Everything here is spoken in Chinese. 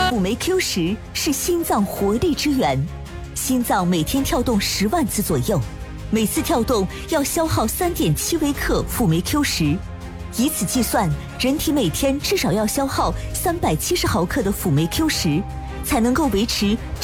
辅酶 Q10是心脏活力之源，心脏每天跳动10万次左右，每次跳动要消耗3.7微克辅酶 Q10，以此计算，人体每天至少要消耗370毫克的辅酶 Q10，才能够维持